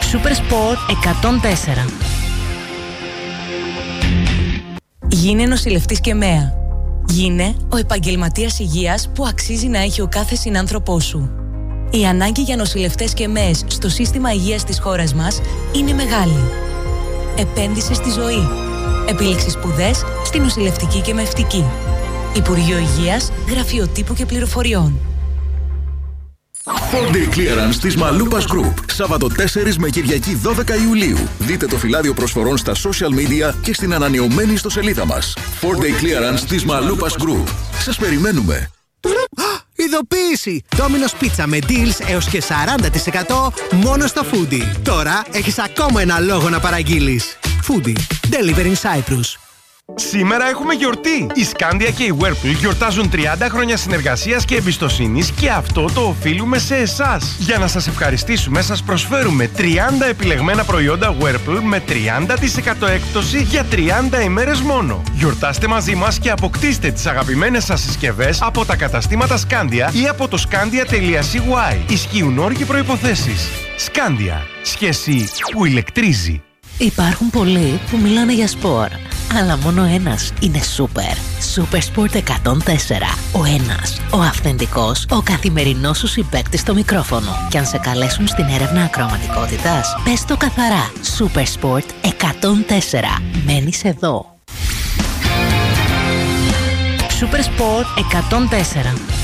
Super Sport 104. Γίνε νοσηλευτής ΚΕΜΕΑ. Γίνε ο επαγγελματίας υγείας που αξίζει να έχει ο κάθε συνάνθρωπός σου. Η ανάγκη για νοσηλευτές ΚΕΜΕΑς στο σύστημα υγείας της χώρας μας είναι μεγάλη. Επένδυσε στη ζωή. Επίλεξε σπουδές στη νοσηλευτική και μευτική. Υπουργείο Υγείας, Γραφείο Τύπου και Πληροφοριών. 4-day clearance της Malupas Group. Σάββατο 4 με Κυριακή 12 Ιουλίου. Δείτε το φυλάδιο προσφορών στα social media και στην ανανεωμένη ιστοσελίδα μας. 4-day clearance της Malupas Group. Σας περιμένουμε. Ειδοποίηση! Domino's Pizza με deals έως και 40% μόνο στο Foodie. Τώρα έχεις ακόμα ένα λόγο να παραγγείλεις. Foodie. Deliver in Cyprus. Σήμερα έχουμε γιορτή! Η Scandia και η Whirlpool γιορτάζουν 30 χρόνια συνεργασίας και εμπιστοσύνης και αυτό το οφείλουμε σε εσάς. Για να σας ευχαριστήσουμε, σας προσφέρουμε 30 επιλεγμένα προϊόντα Whirlpool με 30% έκπτωση για 30 ημέρες μόνο. Γιορτάστε μαζί μας και αποκτήστε τις αγαπημένες σας συσκευές από τα καταστήματα Scandia ή από το scandia.cy. Ισχύουν όροι και προϋποθέσεις. Scandia. Σχέση που ηλεκτρίζει. Υπάρχουν πολλοί που μιλάνε για σπορ, αλλά μόνο ένας είναι σούπερ. Super Sport 104. Ο ένας, ο αυθεντικός, ο καθημερινός σου συμπαίκτης στο μικρόφωνο. Κι αν σε καλέσουν στην έρευνα ακροαματικότητας, πες το καθαρά. Super Sport 104. Μένεις εδώ. Super Sport 104.